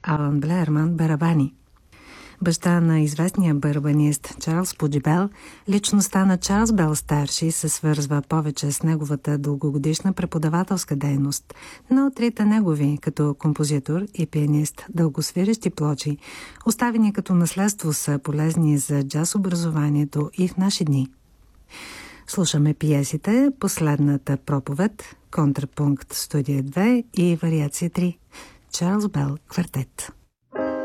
Алан Блеерман барабани. Баща на известния барабанист Чарлз Пуджибел, личността на Чарлз Бел старши се свързва повече с неговата дългогодишна преподавателска дейност, но трите негови, като композитор и пианист, дългосвирещи плочи, оставени като наследство, са полезни за джаз образованието и в наши дни. Слушаме пиесите "Последната проповед", "Контрапункт, студия 2" и "Вариация 3", Чарлз Бел квартет.